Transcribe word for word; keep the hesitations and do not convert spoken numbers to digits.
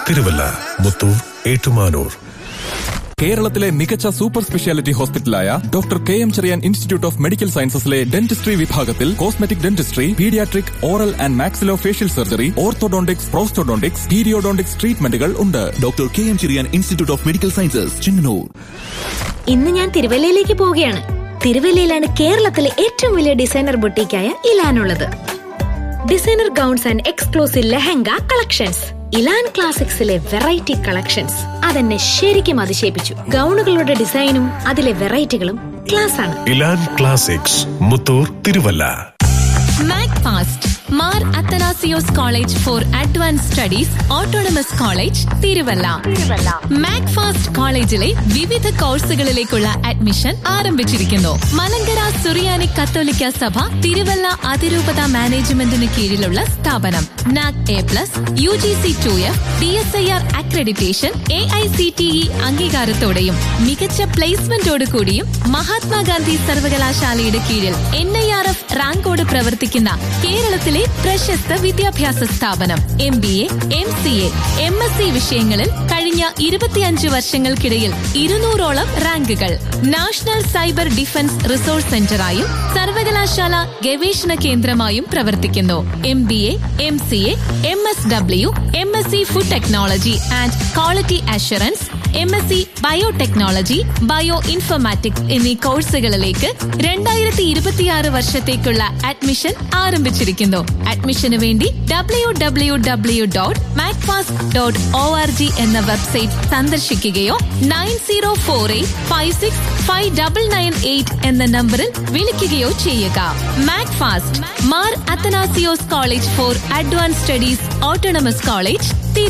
തിരുവല്ല, മുത്തൂർ, ഏറ്റുമാനൂർ. കേരളത്തിലെ മികച്ച super speciality ഹോസ്പിറ്റലായ doctor K M Cherian institute of medical സയൻസസിലെ dentistry വിഭാഗത്തിൽ cosmetic dentistry, paediatric, oral and maxillo facial surgery, orthodontics, prosthodontics, periodontics ട്രീറ്റ്മെന്റുകൾ ഉണ്ട്. Doctor K M Cherian institute of medical sciences, Chengannur. ഇന്ന് ഞാൻ തിരുവല്ലയിലേക്ക് പോവുകയാണ്. തിരുവല്ലയിലാണ് കേരളത്തിലെ ഏറ്റവും വലിയ designer ബുട്ടീക്കായ ഇലാനുള്ളത്. Designer gowns and exclusive lehenga collections. ഇലാൻ ക്ലാസിക്സിലെ variety collections അതെന്നെ ശരിക്കും അതിശയിപ്പിച്ചു. ഗൗണുകളുടെ ഡിസൈനും അതിലെ വെറൈറ്റികളും ക്ലാസ് ആണ്. ഇലാൻ classics, Muthoor, Thiruvalla. Mac fast Mar Athanasios college four advance studies autonomous college, Thiruvalla. Mac fast കോളേജിലെ വിവിധ കോഴ്സുകളിലേക്കുള്ള അഡ്മിഷൻ ആരംഭിച്ചിരിക്കുന്നു. മലങ്കര സുറിയാനി കത്തോലിക്ക സഭ തിരുവല്ല അതിരൂപത മാനേജ്മെന്റിന് കീഴിലുള്ള സ്ഥാപനം. NAAC A plus, U G C to F, D S I R accreditation, A I C T E അംഗീകാരത്തോടെയും മികച്ച പ്ലേസ്മെന്റോടു കൂടിയും മഹാത്മാഗാന്ധി സർവകലാശാലയുടെ കീഴിൽ എൻ ഐ ആർ എഫ് റാങ്കോട് പ്രവർത്തിക്കുന്ന കേരളത്തിലെ പ്രശസ്ത വിദ്യാഭ്യാസ സ്ഥാപനം. M B A, M C A, M S C വിഷയങ്ങളിൽ കഴിഞ്ഞ ഇരുപത്തിയഞ്ച് വർഷങ്ങൾക്കിടയിൽ ഇരുന്നൂറോളം റാങ്കുകൾ. നാഷണൽ സൈബർ ഡിഫൻസ് റിസോഴ്സ് സെന്ററായും സർവകലാശാല ഗവേഷണ കേന്ദ്രമായും പ്രവർത്തിക്കുന്നു. M B A, M C A, M S W, M S C food technology and quality assurance, M S C biotechnology, bio informatics എന്നീ കോഴ്സുകളിലേക്ക് രണ്ടായിരത്തി ഇരുപത്തിയാറ് വർഷത്തേക്കുള്ള അഡ്മിഷൻ ആരംഭിച്ചിരിക്കുന്നു. അഡ്മിഷന് വേണ്ടി W W W dot Macfast dot O R G എന്ന website സന്ദർശിക്കുകയോ nine zero four eight five six five double nine eight എന്ന നമ്പറിൽ വിളിക്കുകയോ ചെയ്യുക. Macfast Mar Athanasios college four advance studies autonomous college,